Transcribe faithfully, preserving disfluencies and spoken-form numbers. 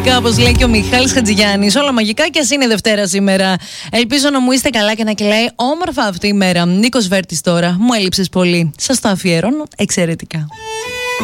Κάπως λέει και ο Μιχάλης Χατζηγιάννης. Όλα μαγικά κι ας είναι Δευτέρα σήμερα. Ελπίζω να μου είστε καλά και να κυλάει όμορφα αυτή η μέρα. Νίκος Βέρτης τώρα. Μου έλειψες πολύ. Σας το αφιερώνω εξαιρετικά.